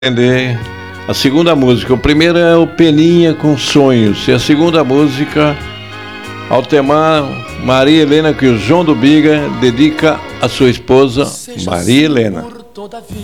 entender a segunda música. O primeiro é o Peninha com Sonhos. E a segunda música, Altemar Maria Helena, que o João do Biga dedica à sua esposa Maria Helena.